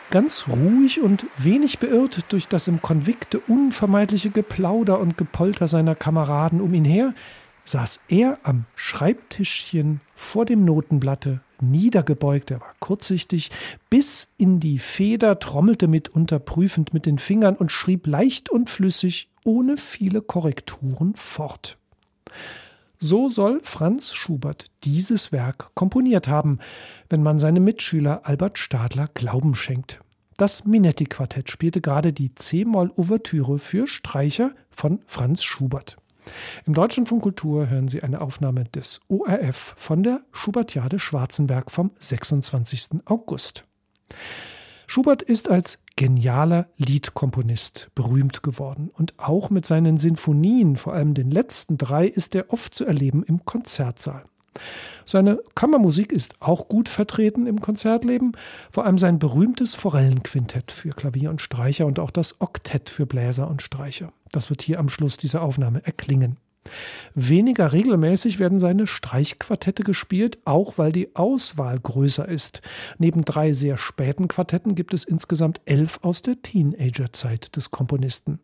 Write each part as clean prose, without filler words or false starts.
Ganz ruhig und wenig beirrt durch das im Konvikte unvermeidliche Geplauder und Gepolter seiner Kameraden um ihn her, saß er am Schreibtischchen vor dem Notenblatte, niedergebeugt, er war kurzsichtig, bis in die Feder, trommelte mitunter prüfend mit den Fingern und schrieb leicht und flüssig, ohne viele Korrekturen fort. So soll Franz Schubert dieses Werk komponiert haben, wenn man seinem Mitschüler Albert Stadler Glauben schenkt. Das Minetti-Quartett spielte gerade die C-Moll-Ouvertüre für Streicher von Franz Schubert. Im Deutschlandfunk Kultur hören Sie eine Aufnahme des ORF von der Schubertiade Schwarzenberg vom 26. August. Schubert ist als genialer Liedkomponist berühmt geworden und auch mit seinen Sinfonien, vor allem den letzten 3, ist er oft zu erleben im Konzertsaal. Seine Kammermusik ist auch gut vertreten im Konzertleben, vor allem sein berühmtes Forellenquintett für Klavier und Streicher und auch das Oktett für Bläser und Streicher. Das wird hier am Schluss dieser Aufnahme erklingen. Weniger regelmäßig werden seine Streichquartette gespielt, auch weil die Auswahl größer ist. Neben 3 sehr späten Quartetten gibt es insgesamt 11 aus der Teenagerzeit des Komponisten.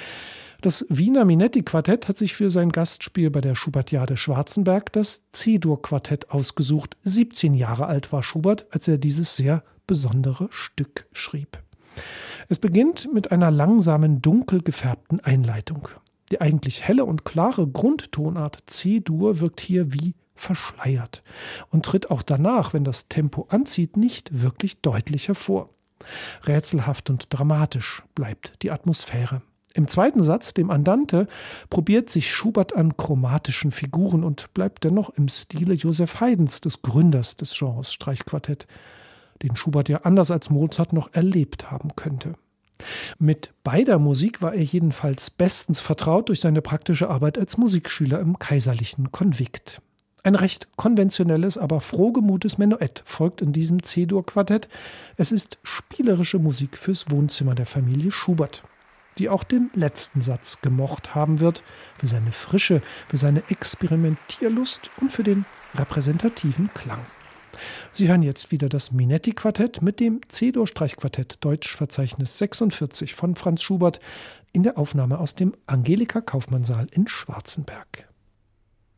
Das Wiener Minetti-Quartett hat sich für sein Gastspiel bei der Schubertiade Schwarzenberg das C-Dur-Quartett ausgesucht. 17 Jahre alt war Schubert, als er dieses sehr besondere Stück schrieb. Es beginnt mit einer langsamen, dunkel gefärbten Einleitung. Die eigentlich helle und klare Grundtonart C-Dur wirkt hier wie verschleiert und tritt auch danach, wenn das Tempo anzieht, nicht wirklich deutlich hervor. Rätselhaft und dramatisch bleibt die Atmosphäre. Im zweiten Satz, dem Andante, probiert sich Schubert an chromatischen Figuren und bleibt dennoch im Stile Joseph Haydns, des Gründers des Genres Streichquartett, den Schubert ja anders als Mozart noch erlebt haben könnte. Mit beider Musik war er jedenfalls bestens vertraut durch seine praktische Arbeit als Musikschüler im Kaiserlichen Konvikt. Ein recht konventionelles, aber frohgemutes Menuett folgt in diesem C-Dur-Quartett. Es ist spielerische Musik fürs Wohnzimmer der Familie Schubert, die auch den letzten Satz gemocht haben wird, für seine Frische, für seine Experimentierlust und für den repräsentativen Klang. Sie hören jetzt wieder das Minetti-Quartett mit dem C-Dur-Streichquartett Deutschverzeichnis 46 von Franz Schubert in der Aufnahme aus dem Angelika-Kauffmann-Saal in Schwarzenberg.